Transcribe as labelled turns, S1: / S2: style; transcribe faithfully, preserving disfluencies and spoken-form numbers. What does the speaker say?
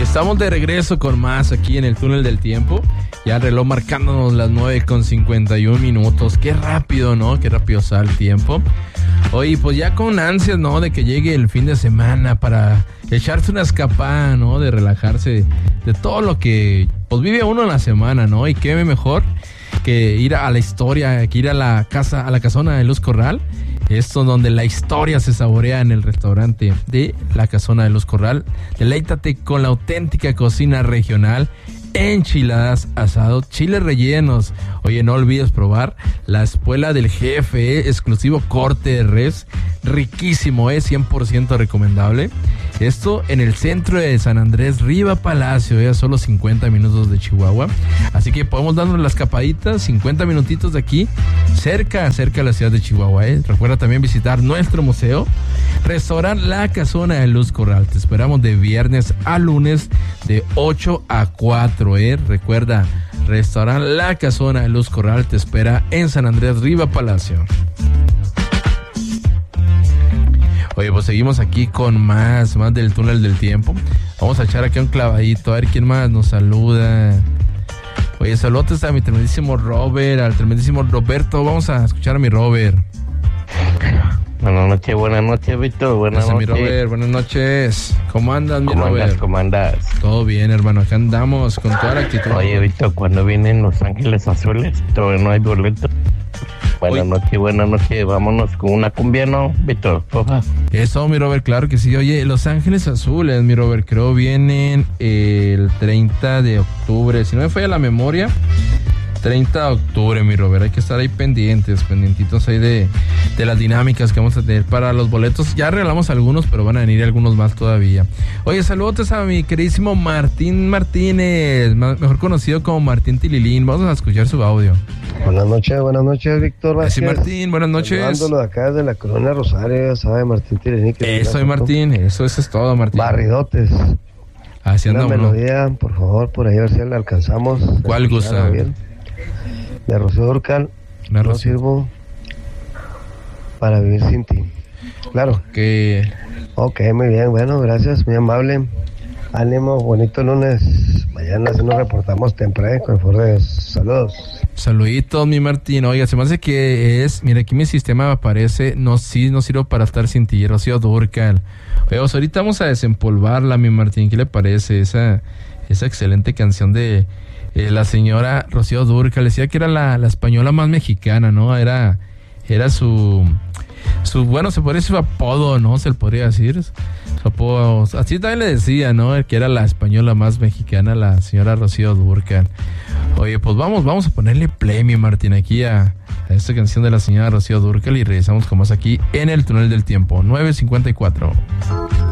S1: Estamos de regreso con más aquí en el túnel del tiempo. Ya el reloj marcándonos las nueve con cincuenta y un minutos. Qué rápido, ¿no? Qué rápido sale el tiempo. Oye, pues ya con ansias, ¿no? De que llegue el fin de semana para echarse una escapada, ¿no? De relajarse de todo lo que pues vive uno en la semana, ¿no? Y qué mejor que ir a la historia, que ir a la casa, a la casona de Luz Corral. Esto donde la historia se saborea en el restaurante de la Casona de Luz Corral. Deleítate con la auténtica cocina regional, enchiladas, asado, chiles rellenos. Oye, no olvides probar la espuela del jefe, eh, exclusivo corte de res, riquísimo, es eh, cien por ciento recomendable. Esto en el centro de San Andrés, Riva Palacio, eh, a solo cincuenta minutos de Chihuahua. Así que podemos darnos las escapaditas, cincuenta minutitos de aquí, cerca, cerca de la ciudad de Chihuahua. Eh. Recuerda también visitar nuestro museo, restaurante La Casona de Luz Corral. Te esperamos de viernes a lunes de ocho a cuatro. Eh. Recuerda, restaurante La Casona de Luz Corral te espera en San Andrés, Riva Palacio. Oye, pues seguimos aquí con más, más del túnel del tiempo. Vamos a echar aquí un clavadito, a ver quién más nos saluda. Oye, saludos a mi tremendísimo Robert, al tremendísimo Roberto. Vamos a escuchar a mi Robert.
S2: Buenas noches, buenas noches, Víctor. Buenas
S1: Gracias,
S2: noches.
S1: mi Robert, buenas noches. ¿Cómo andas, mi
S2: ¿Cómo
S1: Robert?
S2: andas? ¿Cómo andas?
S1: Todo bien, hermano, acá andamos con toda la actitud.
S2: Oye, Víctor, ¿cuándo vienen Los Ángeles Azules? Todavía no hay boleto. Buenas noches, buenas noches. Vámonos con una cumbia, ¿no, Víctor? Porfa.
S1: Eso, mi Robert, claro que sí. Oye, Los Ángeles Azules, mi Robert, creo vienen el treinta de octubre. Si no me falla la memoria, treinta de octubre, mi Robert. Hay que estar ahí pendientes, pendientitos ahí de, de las dinámicas que vamos a tener para los boletos. Ya regalamos algunos, pero van a venir algunos más todavía. Oye, saludos a mi queridísimo Martín Martínez, mejor conocido como Martín Tililín. Vamos a escuchar su audio.
S3: Buenas noches, buenas noches, Víctor Vázquez.
S1: Sí, Martín, buenas noches.
S3: Saludándolo de acá desde la colonia Rosario, sabe, Martín Tililín.
S1: Eso, soy Martín, eso, eso es todo, Martín.
S3: Barridotes.
S1: Haciendo
S3: una melodía, ¿no? Por favor, por ahí a ver si la alcanzamos.
S1: ¿Cuál gusta?
S3: Bien. De Rocío Dúrcal.
S1: No
S3: Rocío. sirvo para vivir sin ti. Claro.
S1: Que.
S3: Ok, muy bien, bueno, gracias, muy amable. Ánimo, bonito lunes. Mañana si nos reportamos temprano con el favor de Dios. Saludos.
S1: Saluditos, mi Martín. Oiga, se me hace que es, mira, aquí mi sistema me aparece, no, sí, no sirvo para estar sin ti, Rocío Dúrcal. Oiga, pues ahorita vamos a desempolvarla, mi Martín. ¿Qué le parece esa, esa excelente canción de eh, la señora Rocío Dúrcal? Decía que era la, la española más mexicana, ¿no? Era, era su, su, bueno, se podría decir su apodo, ¿no? Se le podría decir. Su apodo, así también le decía, ¿no? Que era la española más mexicana, la señora Rocío Dúrcal. Oye, pues vamos, vamos a ponerle play, mi Martín, aquí a, a esta canción de la señora Rocío Dúrcal y regresamos con más aquí en el túnel del tiempo, nueve cincuenta y cuatro.